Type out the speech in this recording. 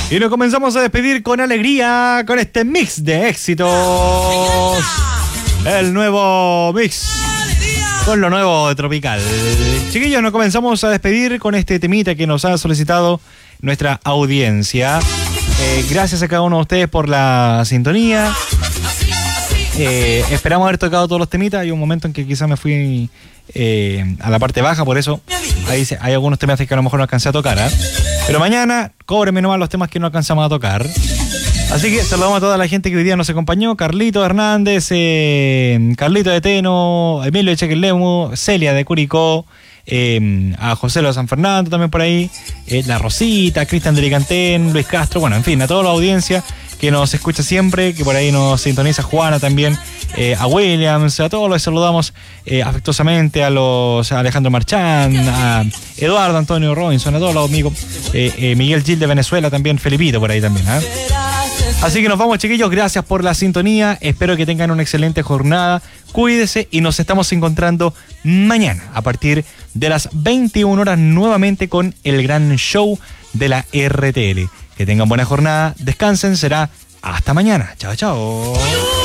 Y nos comenzamos a despedir con alegría con este mix de éxitos. El nuevo mix con lo nuevo de Tropical. Chiquillos, nos comenzamos a despedir con este temita que nos ha solicitado nuestra audiencia. Gracias a cada uno de ustedes por la sintonía. Esperamos haber tocado todos los temitas. Hay un momento en que quizás me fui a la parte baja, por eso hay algunos temas que a lo mejor no alcancé a tocar, ¿eh? Pero mañana cóbreme nomás los temas que no alcanzamos a tocar. Así que saludamos a toda la gente que hoy día nos acompañó: Carlito Hernández, Carlito de Teno, Emilio de Chequelemu, Celia de Curicó, a José de San Fernando también por ahí, la Rosita, Cristian de Licantén, Luis Castro, bueno, en fin, a toda la audiencia que nos escucha siempre, que por ahí nos sintoniza, Juana también, a Williams, a todos los saludamos afectuosamente, a Alejandro Marchán, a Eduardo Antonio Robinson, a todos los amigos, Miguel Gil de Venezuela también, Felipito por ahí también, ¿eh? Así que nos vamos, chiquillos, gracias por la sintonía, espero que tengan una excelente jornada, cuídese y nos estamos encontrando mañana a partir de las 21 horas nuevamente con el gran show de la RTL. Que tengan buena jornada, descansen, será hasta mañana. Chao, chao.